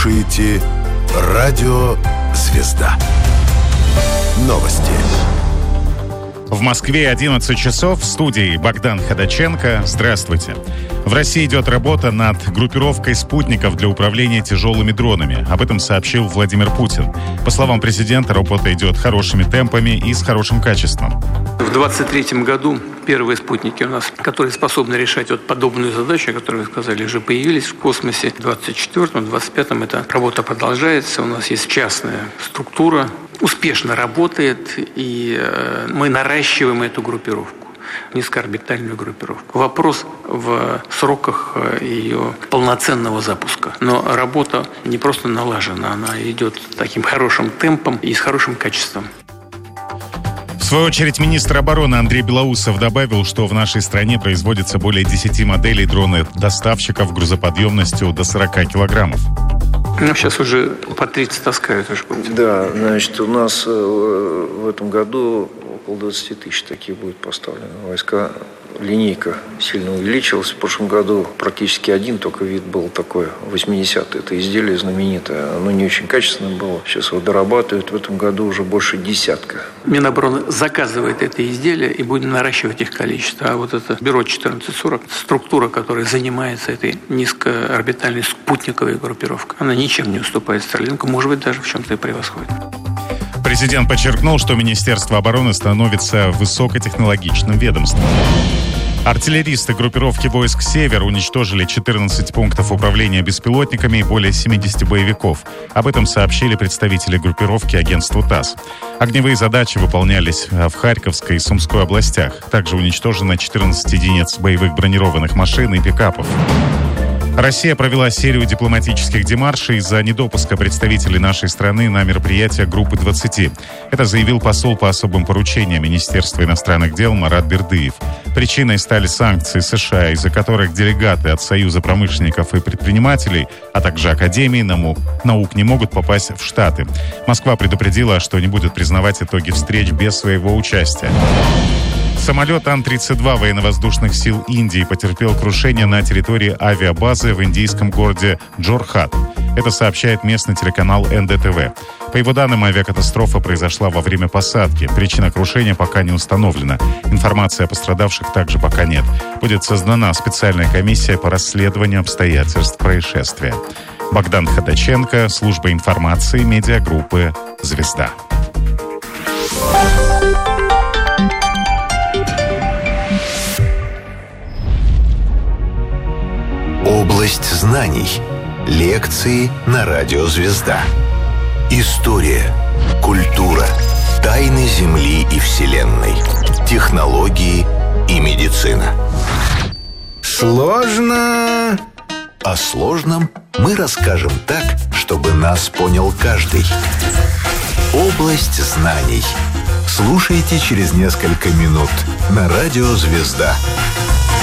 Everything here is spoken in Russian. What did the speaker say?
слушаете «Радио Звезда». Новости. В Москве 11 часов. В студии Богдан Ходаченко. Здравствуйте. В России идет работа над группировкой спутников для управления тяжелыми дронами. Об этом сообщил Владимир Путин. По словам президента, работа идет хорошими темпами и с хорошим качеством. В 2023 году первые спутники у нас, которые способны решать вот подобную задачу, о которой вы сказали, уже появились в космосе. В 2024-м, 2025-м эта работа продолжается. У нас есть частная структура, успешно работает, и мы наращиваем эту группировку, низкоорбитальную группировку. Вопрос в сроках ее полноценного запуска. Но работа не просто налажена, она идет таким хорошим темпом и с хорошим качеством. В свою очередь, министр обороны Андрей Белоусов добавил, что в нашей стране производится более 10 моделей дронов-доставщиков грузоподъемностью до 40 килограммов. Сейчас уже по 30 таскают. Да, значит, у нас в этом году около 20 тысяч таких будет поставлено. Войска, линейка сильно увеличилась. В прошлом году практически один только вид был такой, 80-й. Это изделие знаменитое. Оно не очень качественное было. Сейчас его дорабатывают. В этом году уже больше десятка. Минобороны заказывает это изделие, и будем наращивать их количество. А вот это бюро 1440, структура, которая занимается этой низкоорбитальной спутниковой группировкой, она ничем не уступает Старлинку, может быть, даже в чем-то и превосходит. Президент подчеркнул, что Министерство обороны становится высокотехнологичным ведомством. Артиллеристы группировки войск «Север» уничтожили 14 пунктов управления беспилотниками и более 70 боевиков. Об этом сообщили представители группировки агентству ТАСС. Огневые задачи выполнялись в Харьковской и Сумской областях. Также уничтожено 14 единиц боевых бронированных машин и пикапов. Россия провела серию дипломатических демаршей из-за недопуска представителей нашей страны на мероприятие Группы 20. Это заявил посол по особым поручениям Министерства иностранных дел Марат Бердыев. Причиной стали санкции США, из-за которых делегаты от Союза промышленников и предпринимателей, а также Академии наук не могут попасть в Штаты. Москва предупредила, что не будет признавать итоги встреч без своего участия. Самолет Ан-32 военно-воздушных сил Индии потерпел крушение на территории авиабазы в индийском городе Джорхат. Это сообщает местный телеканал НДТВ. По его данным, авиакатастрофа произошла во время посадки. Причина крушения пока не установлена. Информации о пострадавших также пока нет. Будет создана специальная комиссия по расследованию обстоятельств происшествия. Богдан Ходаченко, служба информации медиагруппы «Звезда». Область знаний. Лекции на радио «Звезда». История, культура, тайны Земли и Вселенной, технологии и медицина. Сложно. О сложном мы расскажем так, чтобы нас понял каждый. Область знаний. Слушайте через несколько минут на радио «Звезда».